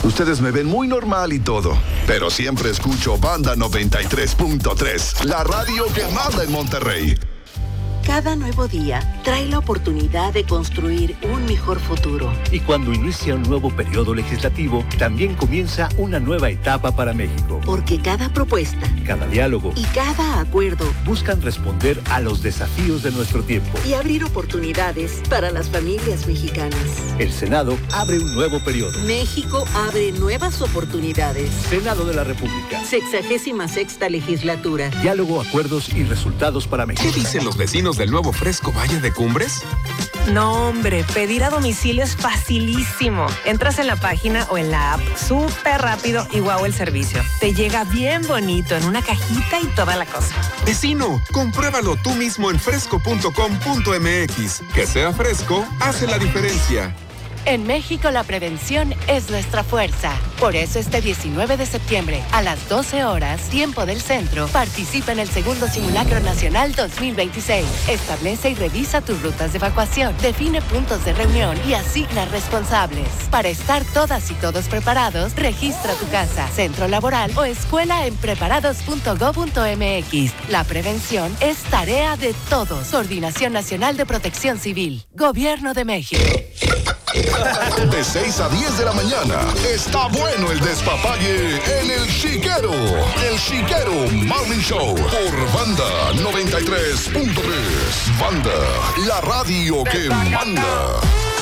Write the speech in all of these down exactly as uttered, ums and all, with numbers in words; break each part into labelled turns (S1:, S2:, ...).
S1: Ustedes me ven muy normal y todo, pero siempre escucho Banda noventa y tres punto tres, la radio que manda en Monterrey.
S2: Cada nuevo día trae la oportunidad de construir un mejor futuro.
S3: Y cuando inicia un nuevo periodo legislativo, también comienza una nueva etapa para México.
S2: Porque cada propuesta,
S3: cada diálogo
S2: y cada acuerdo
S3: buscan responder a los desafíos de nuestro tiempo
S2: y abrir oportunidades para las familias mexicanas.
S3: El Senado abre un nuevo periodo.
S2: México abre nuevas oportunidades.
S3: Senado de la República.
S2: Sexagésima sexta legislatura.
S3: Diálogo, acuerdos y resultados para México.
S4: ¿Qué dicen los vecinos del nuevo Fresco Valle de Cumbres?
S5: No, hombre, pedir a domicilio es facilísimo. Entras en la página o en la app, súper rápido y guau el servicio. Te llega bien bonito en una cajita y toda la cosa.
S4: Vecino, compruébalo tú mismo en fresco punto com punto m x. Que sea fresco, hace la diferencia.
S6: En México la prevención es nuestra fuerza. Por eso este diecinueve de septiembre a las doce horas, tiempo del centro, participa en el segundo Simulacro Nacional dos mil veintiséis. Establece y revisa tus rutas de evacuación, define puntos de reunión y asigna responsables. Para estar todas y todos preparados, registra tu casa, centro laboral o escuela en preparados punto gob punto m x. La prevención es tarea de todos. Coordinación Nacional de Protección Civil. Gobierno de México.
S1: De seis a diez de la mañana, está bueno el despapalle en El Chiquero. El Chiquero Morning Show por Banda noventa y tres punto tres. Banda, la radio que manda.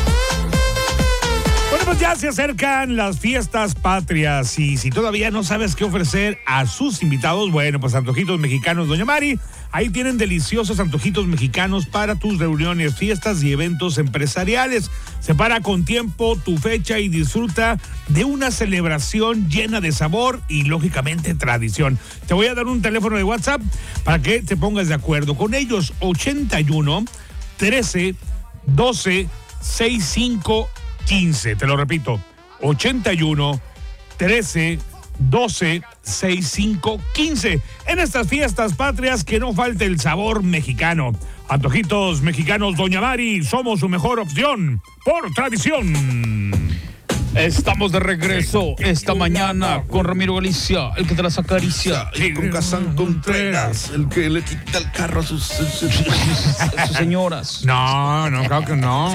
S7: Bueno, pues ya se acercan las fiestas patrias y si todavía no sabes qué ofrecer a sus invitados, bueno, pues Antojitos Mexicanos Doña Mari, ahí tienen deliciosos antojitos mexicanos para tus reuniones, fiestas y eventos empresariales. Separa con tiempo tu fecha y disfruta de una celebración llena de sabor y, lógicamente, tradición. Te voy a dar un teléfono de WhatsApp para que te pongas de acuerdo con ellos. ochenta y uno, trece, doce, sesenta y cinco, quince. Te lo repito, ochenta y uno, trece, doce, sesenta y cinco, quince. En estas fiestas patrias que no falte el sabor mexicano. Antojitos Mexicanos Doña Mari, somos su mejor opción por tradición.
S8: Estamos de regreso esta mañana con Ramiro Galicia, el que te las acaricia.
S9: Y con Kazán Contreras, el que le quita el carro a sus, a sus,
S8: a sus señoras.
S7: No, no, claro que no.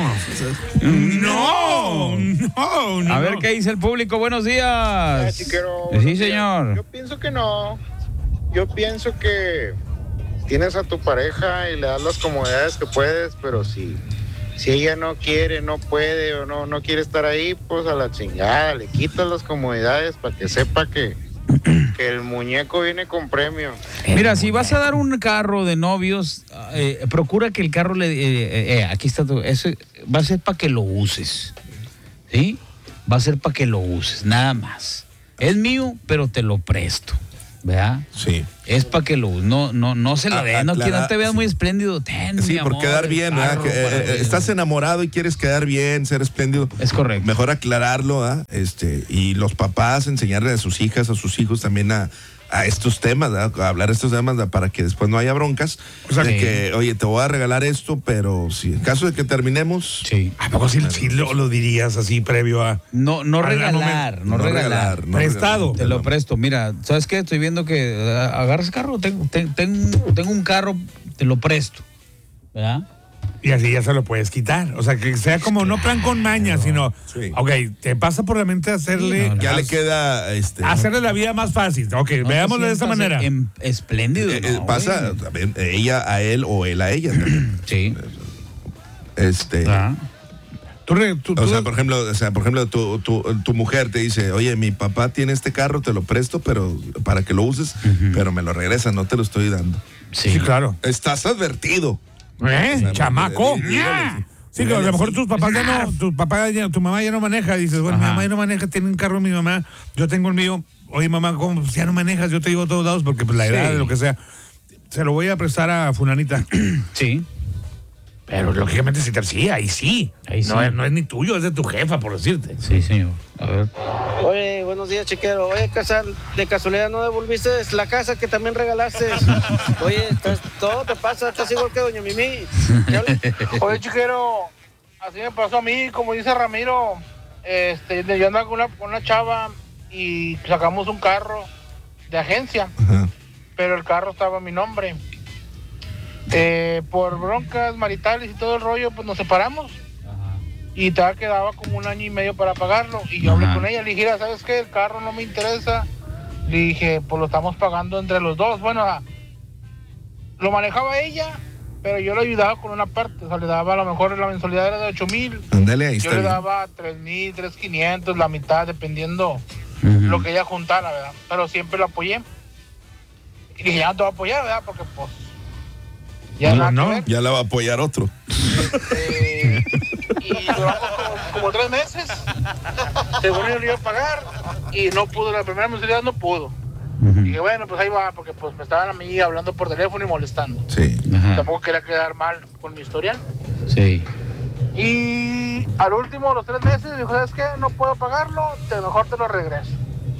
S7: No, no, no.
S8: A ver qué dice el público. Buenos días.
S10: Sí, chiquero,
S8: sí,
S10: buenos
S8: señor.
S10: Días. Yo pienso que no. Yo pienso que tienes a tu pareja y le das las comodidades que puedes, pero si... Si ella no quiere, no puede o no, no quiere estar ahí, pues a la chingada, le quitas las comodidades para que sepa que, que el muñeco viene con premio.
S8: Mira, si vas a dar un carro de novios, eh, procura que el carro le... Eh, eh, aquí está tu... Eso va a ser para que lo uses, ¿sí? Va a ser para que lo uses, nada más. Es mío, pero te lo presto. ¿Verdad?
S9: Sí.
S8: Es para que lo no no no se lo den, no, no te veas sí. muy espléndido. Ten,
S9: sí,
S8: mi
S9: por
S8: amor,
S9: quedar bien, ¿verdad? Que, eh, estás enamorado y quieres quedar bien, ser espléndido.
S8: Es correcto.
S9: Mejor aclararlo, ¿verdad? Este, y los papás enseñarle a sus hijas, a sus hijos también a, a estos temas, ¿verdad? A hablar estos temas, ¿verdad? Para que después no haya broncas. O sea, sí. que, oye, te voy a regalar esto, pero si en caso de que terminemos...
S7: Sí. ¿A poco sí, sí lo, lo dirías así previo a...?
S8: No, no regalar, no, no regalar. regalar
S7: no Prestado.
S8: Regalar. Te lo presto. Mira, ¿sabes qué? Estoy viendo que uh, agarras carro, tengo, tengo, tengo un carro, te lo presto. ¿Verdad?
S7: Y así ya se lo puedes quitar. O sea, que sea como claro. no plan con maña, sino, sí. ok, te pasa por la mente hacerle...
S9: Sí, no, ya le queda... Este,
S7: hacerle la vida más fácil. Ok, no veámoslo de esa manera.
S8: En, espléndido.
S9: Eh,
S8: no,
S9: pasa también, ella a él o él a ella. También.
S8: Sí.
S9: Este...
S8: Ah.
S7: Tú, tú, tú,
S9: o sea, por ejemplo, o sea, por ejemplo tu, tu, tu mujer te dice, oye, mi papá tiene este carro, te lo presto, pero para que lo uses, uh-huh. pero me lo regresa, no te lo estoy dando.
S7: Sí, sí claro.
S9: Estás advertido.
S7: ¿Eh? O sea, chamaco. De, de, de, de, de, sí, que a lo mejor tus papás ya no, tu papá ya, tu mamá ya no maneja. Y dices, bueno, Ajá. mi mamá ya no maneja, tiene un carro mi mamá, yo tengo el mío. Oye, mamá, ¿cómo? Si ya no manejas, yo te digo a todos lados porque pues la edad, sí. de lo que sea. Se lo voy a prestar a fulanita.
S8: Sí.
S7: Pero lógicamente sí, sí, ahí sí. Ahí sí. No, es, no es ni tuyo, es de tu jefa, por decirte.
S8: Sí, señor. A ver.
S11: Oye, buenos días, chiquero. Oye, Casal, de casualidad no devolviste la casa que también regalaste. Oye, todo te pasa, estás igual que doña Mimi. Oye, chiquero, así me pasó a mí, como dice Ramiro.
S12: este, yo andaba con una, con una chava y sacamos un carro de agencia,
S9: Ajá.
S12: pero el carro estaba a mi nombre. Eh, por broncas maritales y todo el rollo, pues nos separamos.
S8: Ajá.
S12: Y todavía quedaba como un año y medio para pagarlo. Y yo hablé
S8: Ajá.
S12: con ella, le dije, "Mira, ¿sabes qué? El carro no me interesa". Le dije, pues lo estamos pagando entre los dos. Bueno, lo manejaba ella, pero yo le ayudaba con una parte. O sea, le daba a lo mejor la mensualidad era de ocho mil.
S9: Ándale, ahí
S12: Yo
S9: está
S12: le
S9: bien.
S12: daba tres mil, tres quinientos, la mitad, dependiendo
S8: Ujú.
S12: lo que ella juntara, ¿verdad? Pero siempre la apoyé. Y dije, ya no te voy a apoyar, ¿verdad? Porque pues... Ya,
S7: No,
S12: nada que
S7: no.
S12: ver.
S9: Ya la va a apoyar otro.
S12: Eh, y duramos como, como tres meses. Según yo le iba a pagar. Y no pudo, la primera mensualidad no pudo.
S8: Ujú.
S12: Dije, bueno, pues ahí va, porque pues me estaban a mí hablando por teléfono y molestando.
S9: Sí.
S8: Ajá.
S12: Tampoco quería quedar mal con mi historial.
S8: Sí.
S12: Y al último, los tres meses, dijo, ¿sabes qué? No puedo pagarlo, te, mejor te lo regreso.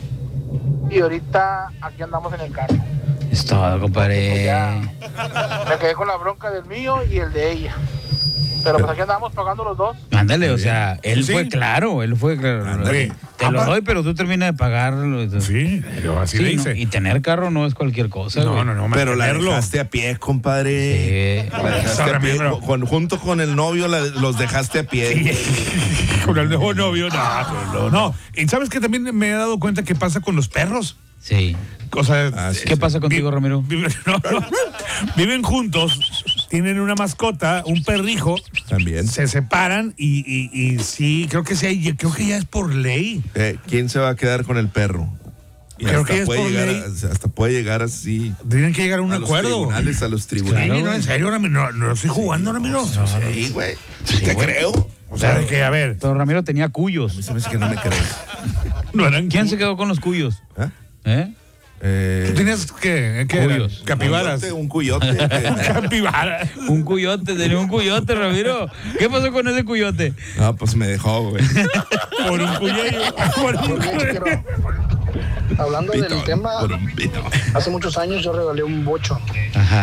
S12: Y ahorita aquí andamos en el carro.
S8: Es todo, compadre.
S12: Ya me quedé con la bronca del mío y el de ella. Pero pues aquí andamos pagando los dos.
S8: Ándale, o sea, él
S7: Sí.
S8: fue claro, él fue claro.
S7: Ándale.
S8: Te lo
S7: Apa-
S8: doy, pero tú terminas de pagarlo.
S7: Sí, pero así
S8: Sí,
S7: le
S8: ¿no?
S7: hice.
S8: Y tener carro no es cualquier cosa,
S7: No,
S8: güey.
S7: no, no,
S9: Pero la
S7: mantenerlo.
S9: dejaste a pie, compadre.
S8: Sí.
S9: La dejaste
S7: Ahora
S9: a pie.
S7: mismo.
S9: Con- junto con el novio la- los dejaste a pie.
S7: Con el nuevo novio, no, no, no. Y sabes que también me he dado cuenta que pasa con los perros.
S8: Sí.
S7: O sea,
S9: Ah, sí,
S8: ¿Qué pasa contigo,
S7: vi-
S8: Ramiro?
S7: Viven, no, no. Viven juntos, tienen una mascota, un perrijo,
S9: También.
S7: se separan y, y, y sí, creo que sí, hay- creo que ya es por ley.
S9: Eh, ¿Quién se va a quedar con el perro? Y
S7: Creo
S9: hasta
S7: que es
S9: puede
S7: por
S9: llegar
S7: ley.
S9: a- hasta puede llegar así
S7: Tienen que llegar a un
S9: a los
S7: acuerdo.
S9: tribunales, a los
S7: Sí,
S9: tribunales.
S7: no, en serio, Ramiro, no, no estoy jugando, Ramiro.
S9: Sí, güey. Te creo.
S7: O sea, de que, a ver,
S8: Don Ramiro tenía cuyos.
S9: Sabes que no me crees.
S7: no eran.
S8: ¿Quién se quedó con los cuyos?
S9: ¿Eh?
S8: ¿Eh?
S9: Eh,
S7: ¿Tú tenías qué? ¿Qué eran?
S8: Cuyos.
S7: Capibaras.
S9: Un cuyote. que-
S7: Capibaras.
S8: Un cuyote, tenía un cuyote, Ramiro. ¿Qué pasó con ese cuyote?
S9: No, pues me dejó, güey.
S7: Por un cuyello. Por un cuyello.
S12: Hablando
S9: Pito,
S12: del tema,
S9: por un pito.
S12: hace muchos años yo regalé un bocho.
S8: Ajá.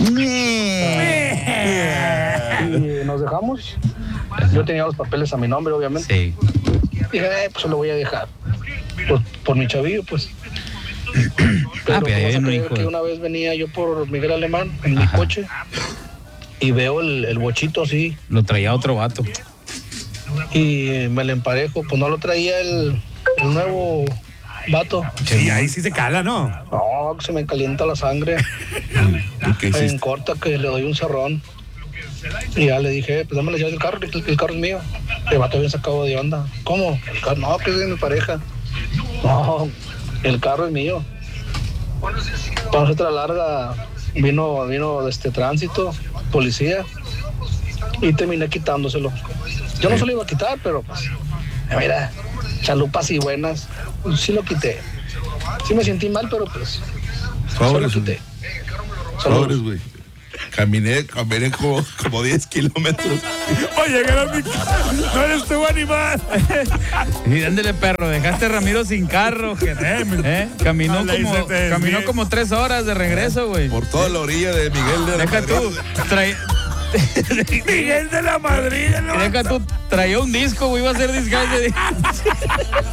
S12: Y nos dejamos. Yo tenía los papeles a mi nombre, obviamente.
S8: Sí.
S12: Dije, eh, pues se lo voy a dejar. Por, por mi chavillo, pues.
S8: Ah, pero
S12: Pero ¿cómo
S8: hay
S12: vas a
S8: un
S12: creer
S8: hijo
S12: que
S8: de-
S12: una vez venía yo por Miguel Alemán en mi coche y veo el, el bochito así
S8: Lo traía otro vato.
S12: y me lo emparejo? Pues no lo traía el, el nuevo vato.
S7: Sí, ahí sí se cala, ¿no?
S12: No, que se me calienta la sangre.
S9: ¿Y qué
S12: Me
S9: hiciste?
S12: corta que le doy un cerrón. Y ya le dije, pues dame las llaves del carro, que el, el carro es mío. El vato bien sacado de onda. ¿Cómo? El carro, no, que es de mi pareja. No, el carro es mío. Para otra larga, vino, vino de este tránsito, policía, y terminé quitándoselo. Yo no se lo iba a quitar, pero pues, mira, chalupas y buenas, pues, sí lo quité. Sí me sentí mal, pero pues, se lo
S9: Pobres,
S12: quité.
S9: Pobres, güey. Caminé, caminé como, como diez kilómetros.
S7: Oye, Garami, no eres tu animal.
S8: Y ándele, perro, dejaste a Ramiro sin carro. que- ¿Eh? Caminó,
S7: No le
S8: como,
S7: hice te-
S8: caminó
S7: bien.
S8: como tres horas de regreso, güey.
S9: Por toda la orilla de Miguel de la
S8: Deja tú,
S9: Madrid.
S8: trae-
S7: Miguel de la Madrid, ¿no?
S8: deja tú, traía un disco, güey, iba a ser disco.